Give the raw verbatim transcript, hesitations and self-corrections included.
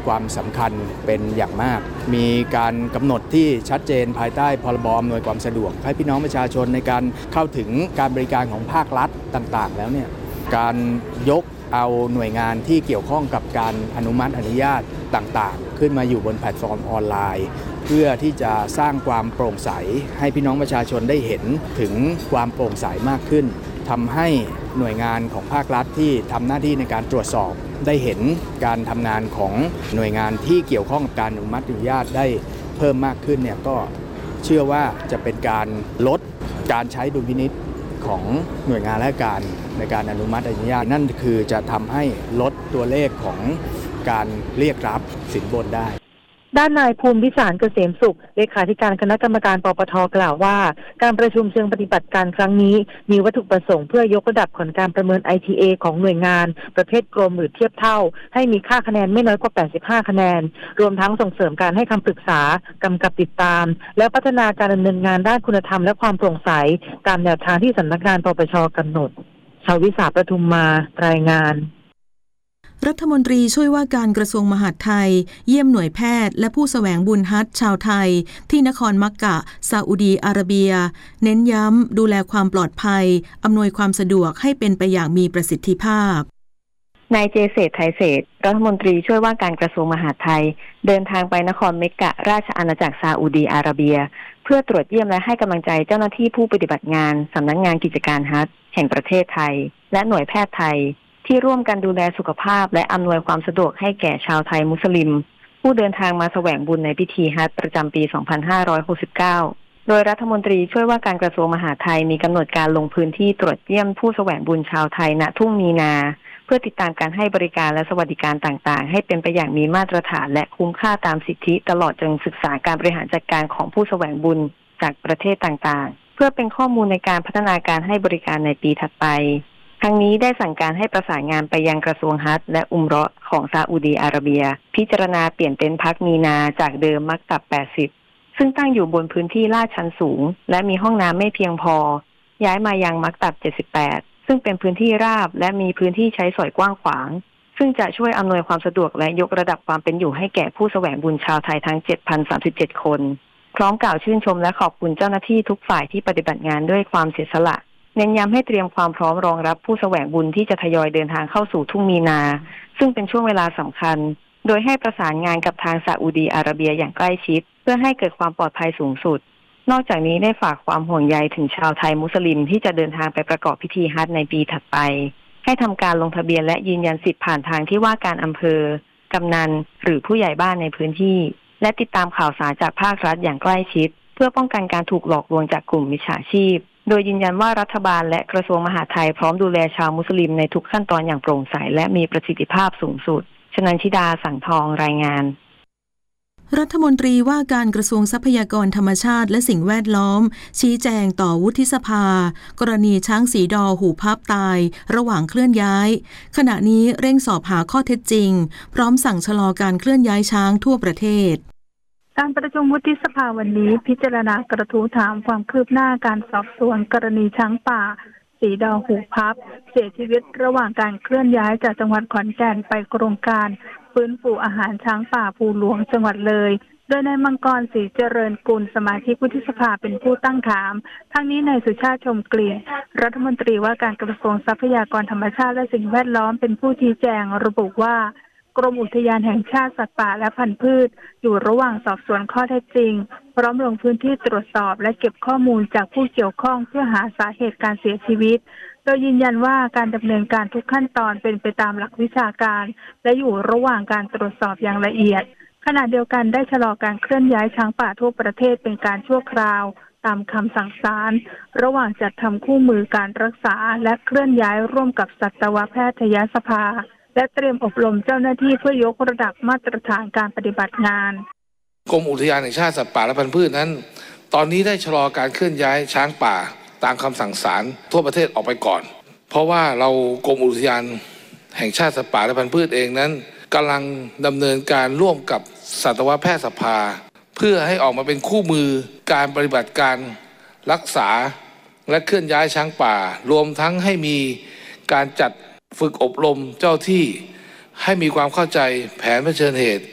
ความสำคัญเป็นอย่างมากมีการกำหนดที่ชัดเจนภายใต้พรบอำนวยความสะดวกให้พี่น้องประชาชนในการเข้าถึงการบริการของภาครัฐต่างๆแล้วเนี่ยการยกเอาหน่วยงานที่เกี่ยวข้องกับการอนุมัติอนุญาตต่างๆขึ้นมาอยู่บนแพลตฟอร์มออนไลน์เพื่อที่จะสร้างความโปร่งใสให้พี่น้องประชาชนได้เห็นถึงความโปร่งใสมากขึ้นทำให้หน่วยงานของภาครัฐที่ทำหน้าที่ในการตรวจสอบได้เห็นการทำงานของหน่วยงานที่เกี่ยวข้องกับการอนุมัติอนุญาตได้เพิ่มมากขึ้นเนี่ยก็เชื่อว่าจะเป็นการลดการใช้ดุลพินิจของหน่วยงานราชการในการอนุมัติอนุญาตนั่นคือจะทำให้ลดตัวเลขของการเรียกรับสินบนได้ด้านนายภูมิพิสารเกษมสุขเลขาธิการคณะกรรมการปปท.กล่าวว่าการประชุมเชิงปฏิบัติการครั้งนี้มีวัตถุประสงค์เพื่อยกระดับผลการประเมิน ไอ ที เอ ของหน่วยงานประเภทกรมหรือเทียบเท่าให้มีค่าคะแนนไม่น้อยกว่าแปดสิบห้าคะแนนรวมทั้งส่งเสริมการให้คำปรึกษากำกับติดตามและพัฒนาการดำเนินงานด้านคุณธรรมและความโปร่งใสตามแนวทางที่สำนักงานปปช.กำหนดชวิสาประทุมมารายงานรัฐมนตรีช่วยว่าการกระทรวงมหาดไทยเยี่ยมหน่วยแพทย์และผู้แสวงบุญฮัจญ์ชาวไทยที่นครมักกะซาอุดีอาระเบียเน้นย้ำดูแลความปลอดภัยอำนวยความสะดวกให้เป็นไปอย่างมีประสิทธิภาพนายเจเศรษฐ์ไทยเศรษฐ์รัฐมนตรีช่วยว่าการกระทรวงมหาดไทยเดินทางไปนครเมกกะราชอาณาจักรซาอุดีอาระเบียเพื่อตรวจเยี่ยมและให้กำลังใจเจ้าหน้าที่ผู้ปฏิบัติงานสำนักงานกิจการฮัจญ์แห่งประเทศไทยและหน่วยแพทย์ไทยที่ร่วมกันดูแลสุขภาพและอำนวยความสะดวกให้แก่ชาวไทยมุสลิมผู้เดินทางมาแสวงบุญในพิธีฮัจญ์ประจำปี สองพันห้าร้อยหกสิบเก้า โดยรัฐมนตรีช่วยว่าการกระทรวงมหาดไทยมีกำหนดการลงพื้นที่ตรวจเยี่ยมผู้แสวงบุญชาวไทยณทุ่งมีนาเพื่อติดตามการให้บริการและสวัสดิการต่างๆให้เป็นไปอย่างมีมาตรฐานและคุ้มค่าตามสิทธิตลอดจนศึกษาการบริหารจัดการของผู้แสวงบุญจากประเทศต่างๆเพื่อเป็นข้อมูลในการพัฒนาการให้บริการในปีถัดไปทั้งนี้ได้สั่งการให้ประสานงานไปยังกระทรวงฮัจญ์และอุมเราะห์ของซาอุดีอาระเบียพิจารณาเปลี่ยนเป็นพักมีนาจากเดิมมักตับแปดสิบซึ่งตั้งอยู่บนพื้นที่ลาดชันสูงและมีห้องน้ำไม่เพียงพอย้ายมายังมักตับเจ็ดสิบแปดซึ่งเป็นพื้นที่ราบและมีพื้นที่ใช้สอยกว้างขวางซึ่งจะช่วยอำนวยความสะดวกและยกระดับความเป็นอยู่ให้แก่ผู้แสวงบุญชาวไทยทั้ง เจ็ดพันสามสิบเจ็ด คนพร้อมกล่าวชื่นชมและขอบคุณเจ้าหน้าที่ทุกฝ่ายที่ปฏิบัติงานด้วยความเสียสละเน้นย้ำให้เตรียมความพร้อมรองรับผู้แสวงบุญที่จะทยอยเดินทางเข้าสู่ทุ่งมีนาซึ่งเป็นช่วงเวลาสำคัญโดยให้ประสานงานกับทางซาอุดีอาระเบียอย่างใกล้ชิดเพื่อให้เกิดความปลอดภัยสูงสุดนอกจากนี้ได้ฝากความห่วงใยถึงชาวไทยมุสลิมที่จะเดินทางไปประกอบพิธีฮัจญ์ในปีถัดไปให้ทำการลงทะเบียนและยืนยันสิทธิผ่านทางที่ว่าการอำเภอกำนันหรือผู้ใหญ่บ้านในพื้นที่และติดตามข่าวสารจากภาครัฐอย่างใกล้ชิดเพื่อป้องกันการถูกหลอกลวงจากกลุ่มมิจฉาชีพโดยยืนยันว่ารัฐบาลและกระทรวงมหาดไทยพร้อมดูแลชาวมุสลิมในทุกขั้นตอนอย่างโปร่งใสและมีประสิทธิภาพสูงสุดชนันชิดาสังทองรายงานรัฐมนตรีว่าการกระทรวงทรัพยากรธรรมชาติและสิ่งแวดล้อมชี้แจงต่อวุฒิสภากรณีช้างสีดอหูพับตายระหว่างเคลื่อนย้ายขณะนี้เร่งสอบหาข้อเท็จจริงพร้อมสั่งชะลอการเคลื่อนย้ายช้างทั่วประเทศการประชุมวุฒิสภาวันนี้พิจารณากระทู้ถามความคืบหน้าการสอบสวนกรณีช้างป่าสีดอหูพับเสียชีวิตระหว่างการเคลื่อนย้ายจากจังหวัดขอนแก่นไปโครงการฟื้นฟูอาหารช้างป่าภูหลวงจังหวัดเลยโดยนายมังกรศรีเจริญกุลสมาชิกวุฒิสภาเป็นผู้ตั้งถามทั้งนี้นายสุชาติชมกลิ่นรัฐมนตรีว่าการกระทรวงทรัพยากรธรรมชาติและสิ่งแวดล้อมเป็นผู้ชี้แจงระบุว่ากรมอุทยานแห่งชาติสัตว์ป่าและพันธุ์พืชอยู่ระหว่างสอบสวนข้อเท็จจริงพร้อมลงพื้นที่ตรวจสอบและเก็บข้อมูลจากผู้เกี่ยวข้องเพื่อหาสาเหตุการเสียชีวิตโดยยืนยันว่าการดำเนินการทุกขั้นตอนเป็นไปตามหลักวิชาการและอยู่ระหว่างการตรวจสอบอย่างละเอียดขณะเดียวกันได้ชะลอการเคลื่อนย้ายช้างป่าทั่วประเทศเป็นการชั่วคราวตามคำสั่งศาลระหว่างจัดทำคู่มือการรักษาและเคลื่อนย้ายร่วมกับสัตวแพทยสภาและเตรียมอบรมเจ้าหน้าที่เพื่อยกระดับมาตรฐานการปฏิบัติงานกรมอุทยานแห่งชาติสัตว์ป่าและพันธุ์พืชนั้นตอนนี้ได้ชะลอการเคลื่อนย้ายช้างป่าตามคำสั่งศาลทั่วประเทศออกไปก่อนเพราะว่าเรากรมอุทยานแห่งชาติสัตว์ป่าและพันธุ์พืชเองนั้นกำลังดำเนินการร่วมกับสัตวแพทยสภาเพื่อให้ออกมาเป็นคู่มือการปฏิบัติการรักษาและเคลื่อนย้ายช้างป่ารวมทั้งให้มีการจัดฝึกอบรมเจ้าที่ให้มีความเข้าใจแผนเผชิญเหตุ